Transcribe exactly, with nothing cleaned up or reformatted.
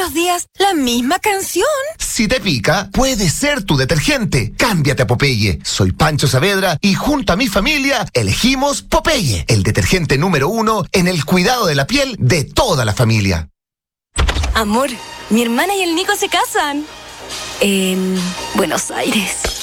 los días la misma canción. Si te pica, puede ser tu detergente. Cámbiate a Popeye. Soy Pancho Saavedra y junto a mi familia elegimos Popeye, el detergente número uno en el cuidado de la piel de toda la familia. Amor, mi hermana y el Nico se casan. En Buenos Aires.